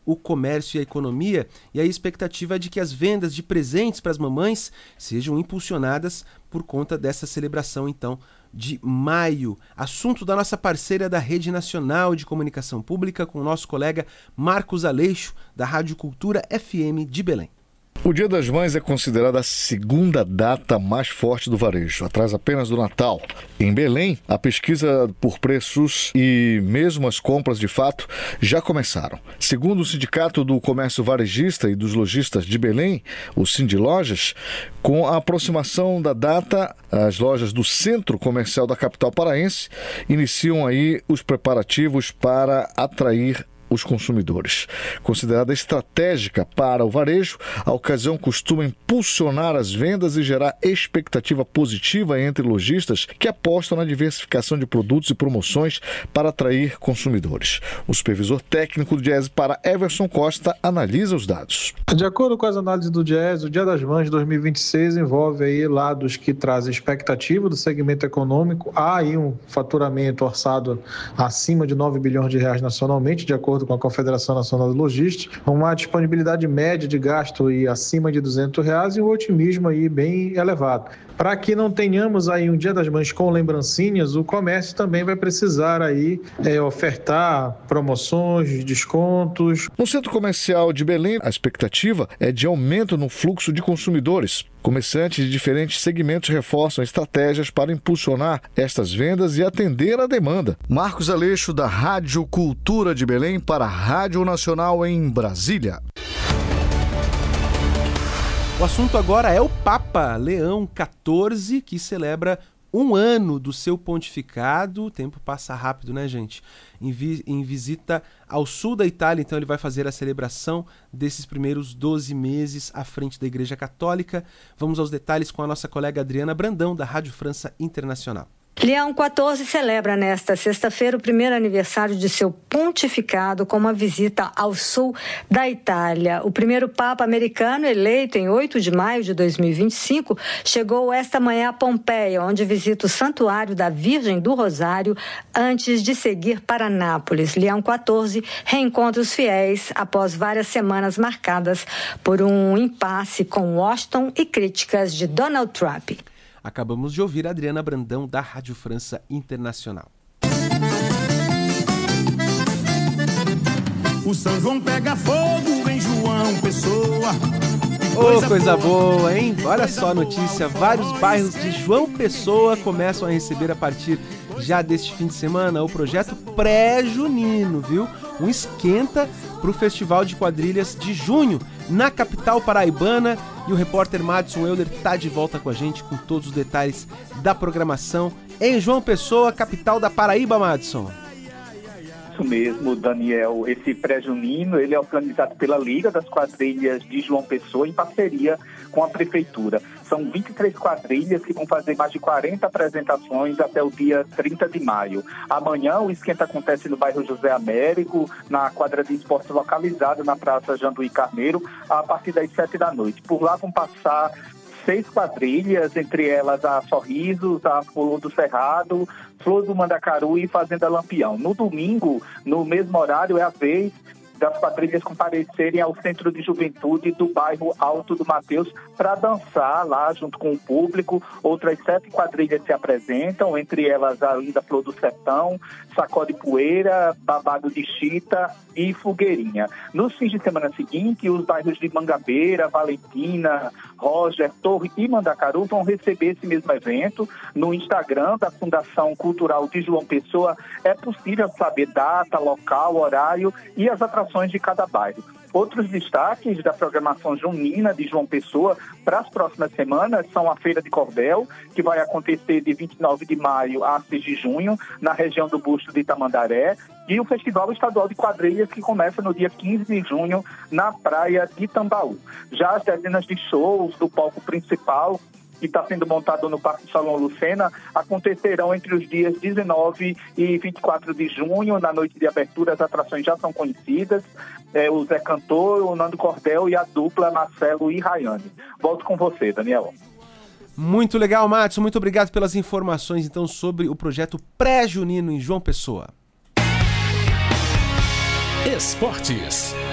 o comércio e a economia, e a expectativa é de que as vendas de presentes para as mamães sejam impulsionadas por conta dessa celebração, então, de maio. Assunto da nossa parceira da Rede Nacional de Comunicação Pública, com o nosso colega Marcos Aleixo, da Rádio Cultura FM de Belém. O Dia das Mães é considerada a segunda data mais forte do varejo, atrás apenas do Natal. Em Belém, a pesquisa por preços e mesmo as compras de fato já começaram. Segundo o Sindicato do Comércio Varejista e dos Lojistas de Belém, o Sindilojas, com a aproximação da data, as lojas do Centro Comercial da capital paraense iniciam aí os preparativos para atrair os consumidores. Considerada estratégica para o varejo, a ocasião costuma impulsionar as vendas e gerar expectativa positiva entre lojistas que apostam na diversificação de produtos e promoções para atrair consumidores. O supervisor técnico do Diese para Everson Costa analisa os dados. De acordo com as análises do Diese, o Dia das Mães 2026 envolve aí lados que trazem expectativa do segmento econômico. Há aí um faturamento orçado acima de 9 bilhões de reais nacionalmente, de acordo com a Confederação Nacional de Logística, uma disponibilidade média de gasto aí acima de R$200 e um otimismo aí bem elevado. Para que não tenhamos aí um Dia das Mães com lembrancinhas, o comércio também vai precisar aí ofertar promoções, descontos. No Centro Comercial de Belém, a expectativa é de aumento no fluxo de consumidores. Comerciantes de diferentes segmentos reforçam estratégias para impulsionar estas vendas e atender à demanda. Marcos Aleixo, da Rádio Cultura de Belém, para a Rádio Nacional em Brasília. O assunto agora é o Papa Leão XIV, que celebra um ano do seu pontificado. O tempo passa rápido, né, gente? Em visita ao sul da Itália, então ele vai fazer a celebração desses primeiros 12 meses à frente da Igreja Católica. Vamos aos detalhes com a nossa colega Adriana Brandão, da Rádio França Internacional. Leão XIV celebra nesta sexta-feira o primeiro aniversário de seu pontificado com uma visita ao sul da Itália. O primeiro Papa americano, eleito em 8 de maio de 2025, chegou esta manhã a Pompeia, onde visita o Santuário da Virgem do Rosário antes de seguir para Nápoles. Leão XIV reencontra os fiéis após várias semanas marcadas por um impasse com Washington e críticas de Donald Trump. Acabamos de ouvir a Adriana Brandão, da Rádio França Internacional. O São João pega fogo em João Pessoa. Coisa boa, hein? Olha só a notícia, vários bairros de João Pessoa começam a receber a partir já deste fim de semana o projeto pré-junino, viu? Um esquenta para o Festival de Quadrilhas de junho na capital paraibana. E o repórter Madison Euler está de volta com a gente com todos os detalhes da programação em João Pessoa, capital da Paraíba, Madison. Isso mesmo, Daniel. Esse pré-junino ele é organizado pela Liga das Quadrilhas de João Pessoa em parceria com a Prefeitura. São 23 quadrilhas que vão fazer mais de 40 apresentações até o dia 30 de maio. Amanhã o esquenta acontece no bairro José Américo, na quadra de esporte localizada na Praça Janduí Carneiro, a partir das 7 da noite. Por lá vão passar 6 quadrilhas, entre elas a Sorrisos, a Flor do Cerrado, Flor do Mandacaru e Fazenda Lampião. No domingo, no mesmo horário, é a vez das quadrilhas comparecerem ao Centro de Juventude do bairro Alto do Mateus para dançar lá junto com o público. Outras 7 quadrilhas se apresentam, entre elas a Linda Flor do Sertão, Sacode Poeira, Babado de Chita e Fogueirinha. Nos fins de semana seguinte, os bairros de Mangabeira, Valentina, Roger, Torre e Mandacaru vão receber esse mesmo evento. No Instagram da Fundação Cultural de João Pessoa é possível saber data, local, horário e as atrações de cada bairro. Outros destaques da programação junina de João Pessoa para as próximas semanas são a Feira de Cordel, que vai acontecer de 29 de maio a 6 de junho, na região do Busto de Itamandaré, e o Festival Estadual de Quadrilhas, que começa no dia 15 de junho, na praia de Tambaú. Já as dezenas de shows do palco principal, que está sendo montado no Parque Salão Lucena, acontecerão entre os dias 19 e 24 de junho. Na noite de abertura, as atrações já são conhecidas. O Zé Cantor, o Nando Cordel e a dupla Marcelo e Rayane. Volto com você, Daniel. Muito legal, Madison. Muito obrigado pelas informações, então, sobre o projeto pré-junino em João Pessoa. Esportes.